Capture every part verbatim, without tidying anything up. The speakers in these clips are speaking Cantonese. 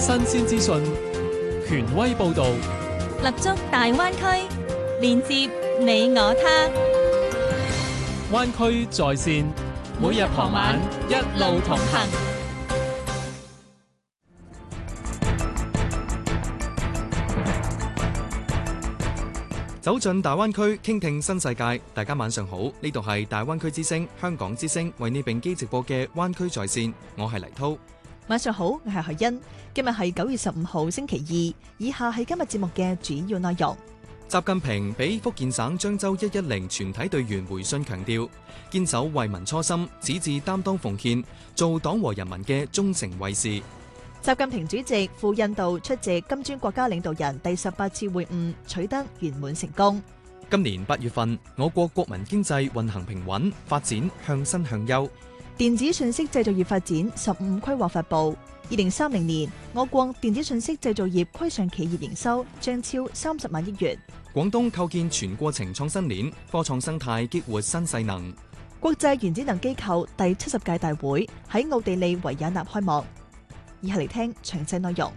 新鮮資訊，權威報導， 立足大灣區，連接你我他。 灣區在線，每日傍晚一路同行。 走進大灣區，傾聽新世界。大家晚上好，呢度係大灣區之聲、香港之聲為你並機直播嘅灣區在線，我係黎濤。 晚上好，我係海欣。今日係九月十五號星期二，以下係今日節目嘅主要內容。 習近平俾福建省漳州一一零全體隊員回信，強調堅守為民初心，矢志擔當奉獻，做黨和人民嘅忠誠衛士。 習近平主席赴印度出席金磚國家領導人第十八次會晤，取得圓滿成功。 今年八月份，我國國民經濟運行平穩，發展向新向優。 電子信息製造業發展十五規劃發布，二零三零年我國電子信息製造業規上企業營收將超三十萬億元。 廣東構建全過程創新鏈，科創生態激活新勢能。 國際原子能機構第七十屆大會喺奧地利維也納開幕。以下嚟聽詳細內容。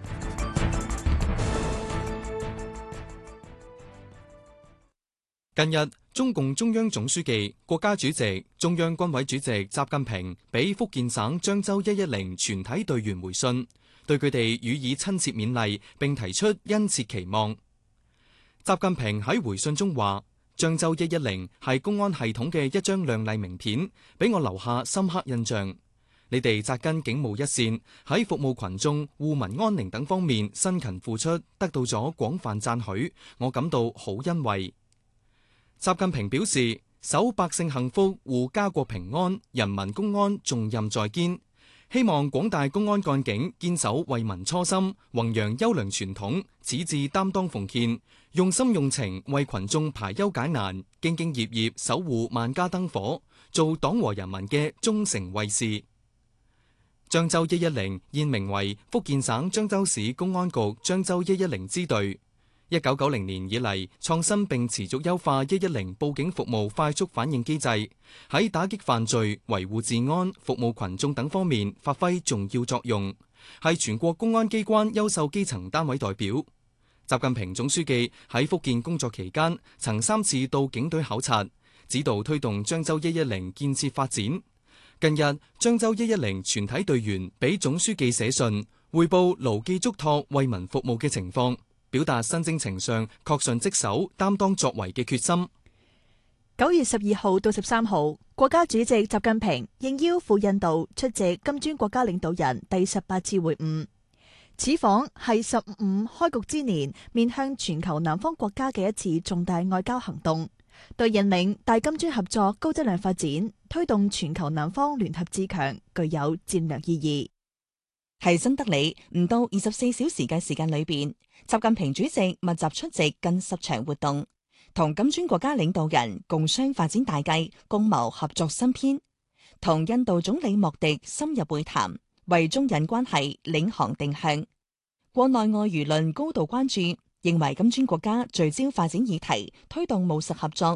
近日，中共中央總書記、國家主席、中央軍委主席習近平俾福建省漳州一一零全體隊員回信，對佢哋予以親切勉勵，並提出殷切期望。習近平喺回信中話：漳州一一零係公安系統嘅一張亮麗名片，俾我留下深刻印象。你哋紮根警務一線，喺服務群眾、護民安寧等方面辛勤付出，得到咗廣泛讚許，我感到好欣慰。習近平表示，守百姓幸福、護家國平安、人民公安重任在肩，希望廣大公安幹警堅守為民初心，弘揚優良傳統，矢志擔當奉獻，用心用情為群眾排憂解難，兢兢業業守護萬家燈火，做黨和人民嘅忠誠衛士。漳州一一零現名為福建省漳州市公安局漳州一一零支隊。一九九零年以嚟，創新並持續優化一一零報警服務快速反應機制，喺打擊犯罪、維護治安、服務群眾等方面發揮重要作用，係全國公安機關優秀基層單位代表。習近平總書記喺福建工作期間，曾三次到警隊考察，指導推動漳州一一零建設發展。近日，漳州一一零全體隊員俾總書記寫信，匯報牢記囑託、為民服務嘅情況，表達新征程上恪盡職守、擔當作為嘅決心。 九月十二號到十三號，國家主席習近平應邀赴印度出席金磚國家領導人第十八次會晤。此訪係十五開局之年面向全球南方國家嘅一次重大外交行動，對引領大金磚合作高質量發展、推動全球南方聯合自強具有戰略意義。 喺新德里唔到二十四小時嘅時間裏邊，習近平主席密集出席近十場活動，同金磚國家領導人共商發展大計，共謀合作新篇。同印度總理莫迪深入會談，為中印關係領航定向。國內外輿論高度關注，認為金磚國家聚焦發展議題，推動務實合作，